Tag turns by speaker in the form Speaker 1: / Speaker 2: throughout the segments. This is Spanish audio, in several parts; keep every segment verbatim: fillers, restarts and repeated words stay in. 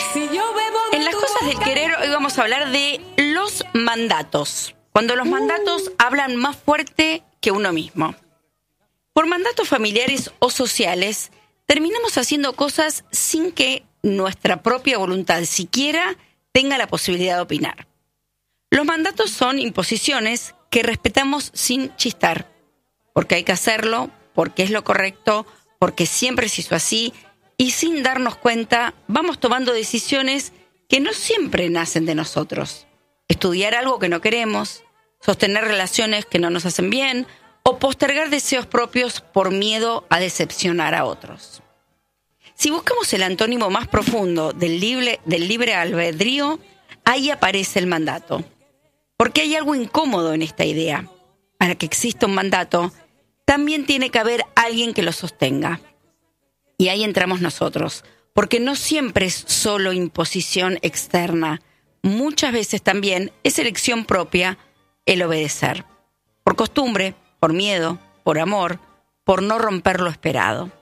Speaker 1: En las cosas del querer hoy vamos a hablar de los mandatos. Cuando los mandatos hablan más fuerte que uno mismo. Por mandatos familiares o sociales, terminamos haciendo cosas sin que nuestra propia voluntad siquiera tenga la posibilidad de opinar. Los mandatos son imposiciones que respetamos sin chistar, porque hay que hacerlo, porque es lo correcto, porque siempre se hizo así, y sin darnos cuenta vamos tomando decisiones que no siempre nacen de nosotros. Estudiar algo que no queremos, sostener relaciones que no nos hacen bien, o postergar deseos propios por miedo a decepcionar a otros. Si buscamos el antónimo más profundo del libre, del libre albedrío, ahí aparece el mandato. Porque hay algo incómodo en esta idea. Para que exista un mandato, también tiene que haber alguien que lo sostenga. Y ahí entramos nosotros, porque no siempre es solo imposición externa. Muchas veces también es elección propia el obedecer. Por costumbre, por miedo, por amor, por no romper lo esperado.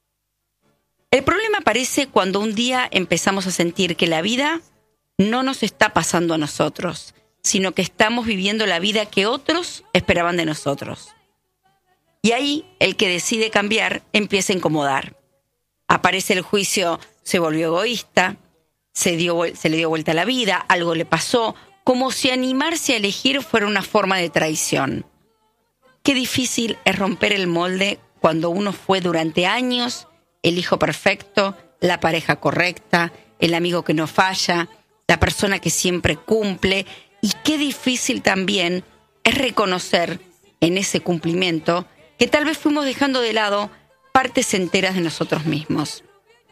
Speaker 1: El problema aparece cuando un día empezamos a sentir que la vida no nos está pasando a nosotros, sino que estamos viviendo la vida que otros esperaban de nosotros. Y ahí el que decide cambiar empieza a incomodar. Aparece el juicio, se volvió egoísta, se, dio, se le dio vuelta a la vida, algo le pasó, como si animarse a elegir fuera una forma de traición. Qué difícil es romper el molde cuando uno fue durante años el hijo perfecto, la pareja correcta, el amigo que no falla, la persona que siempre cumple. Y qué difícil también es reconocer en ese cumplimiento que tal vez fuimos dejando de lado partes enteras de nosotros mismos.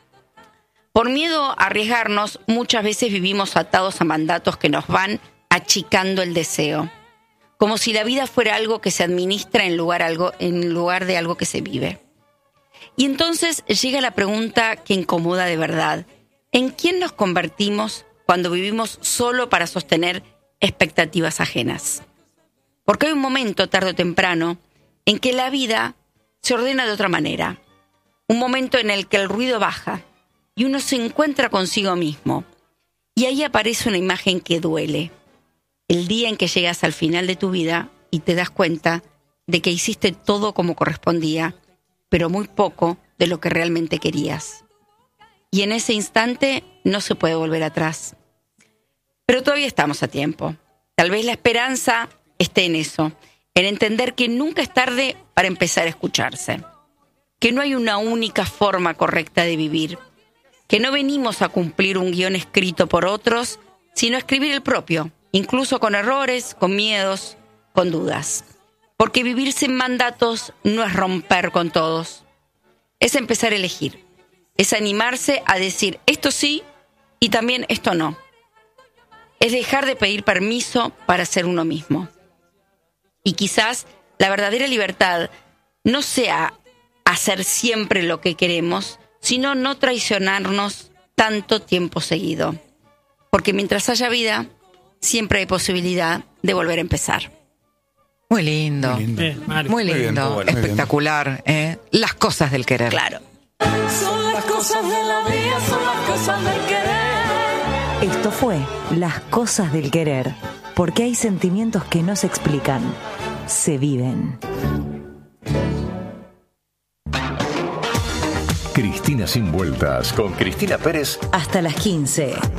Speaker 1: Por miedo a arriesgarnos, muchas veces vivimos atados a mandatos que nos van achicando el deseo, como si la vida fuera algo que se administra en lugar, algo, en lugar de algo que se vive. Y entonces llega la pregunta que incomoda de verdad. ¿En quién nos convertimos cuando vivimos solo para sostener expectativas ajenas? Porque hay un momento, tarde o temprano, en que la vida se ordena de otra manera. Un momento en el que el ruido baja y uno se encuentra consigo mismo. Y ahí aparece una imagen que duele. El día en que llegas al final de tu vida y te das cuenta de que hiciste todo como correspondía, pero muy poco de lo que realmente querías. Y en ese instante no se puede volver atrás. Pero todavía estamos a tiempo. Tal vez la esperanza esté en eso, en entender que nunca es tarde para empezar a escucharse. Que no hay una única forma correcta de vivir. Que no venimos a cumplir un guión escrito por otros, sino a escribir el propio, incluso con errores, con miedos, con dudas. Porque vivir sin mandatos no es romper con todos. Es empezar a elegir. Es animarse a decir esto sí y también esto no. Es dejar de pedir permiso para ser uno mismo. Y quizás la verdadera libertad no sea hacer siempre lo que queremos, sino no traicionarnos tanto tiempo seguido. Porque mientras haya vida, siempre hay posibilidad de volver a empezar.
Speaker 2: Muy lindo, muy lindo,
Speaker 3: Eh,
Speaker 2: muy
Speaker 3: muy
Speaker 2: lindo.
Speaker 3: bien, muy bueno.
Speaker 2: Espectacular. ¿eh? Las cosas del querer.
Speaker 1: Claro.
Speaker 4: Son las cosas de la vida, son las cosas del querer.
Speaker 5: Esto fue Las cosas del querer, porque hay sentimientos que no se explican, se viven.
Speaker 6: Cristina sin vueltas con Cristina Pérez
Speaker 5: Hasta las quince.